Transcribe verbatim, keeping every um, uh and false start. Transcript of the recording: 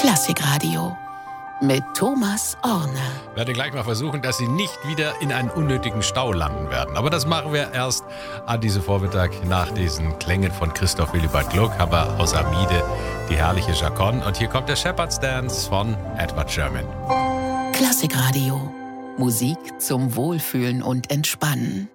Klassikradio mit Thomas Orne. Ich werde gleich mal versuchen, dass Sie nicht wieder in einen unnötigen Stau landen werden. Aber das machen wir erst an diesem Vormittag nach diesen Klängen von Christoph Willibald Gluck, haben wir aus Amide die herrliche Chaconne. Und hier kommt der Shepherd's Dance von Edward Sherman. Klassikradio. Musik zum Wohlfühlen und Entspannen.